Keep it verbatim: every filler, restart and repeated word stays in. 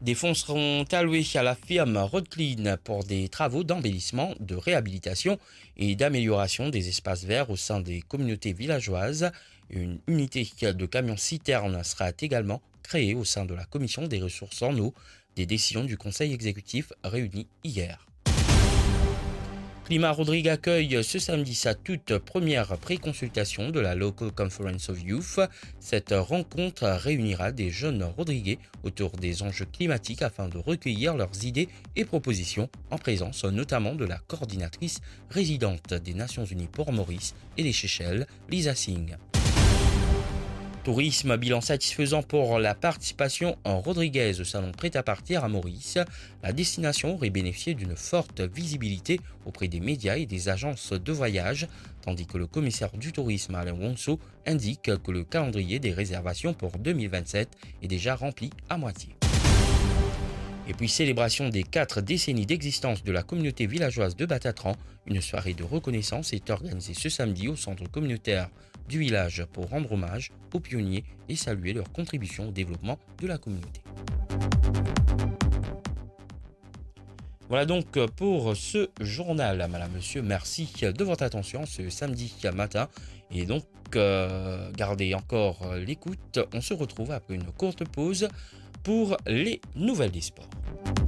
Des fonds seront alloués à la firme Roadclean pour des travaux d'embellissement, de réhabilitation et d'amélioration des espaces verts au sein des communautés villageoises. Une unité de camions-citernes sera également créée au sein de la commission des ressources en eau, des décisions du conseil exécutif réuni hier. Climat Rodrigue accueille ce samedi sa toute première pré-consultation de la Local Conference of Youth. Cette rencontre réunira des jeunes rodriguais autour des enjeux climatiques afin de recueillir leurs idées et propositions en présence notamment de la coordinatrice résidente des Nations Unies pour Maurice et les Seychelles, Lisa Singh. Tourisme, bilan satisfaisant pour la participation en Rodriguez au salon prêt-à-partir à Maurice. La destination aurait bénéficié d'une forte visibilité auprès des médias et des agences de voyage, tandis que le commissaire du tourisme Alain Wonso indique que le calendrier des réservations pour deux mille vingt-sept est déjà rempli à moitié. Et puis célébration des quatre décennies d'existence de la communauté villageoise de Batatran, une soirée de reconnaissance est organisée ce samedi au centre communautaire du village pour rendre hommage aux pionniers et saluer leur contribution au développement de la communauté. Voilà donc pour ce journal. Madame, monsieur, merci de votre attention ce samedi matin. Et donc, euh, gardez encore l'écoute. On se retrouve après une courte pause pour les nouvelles des sports.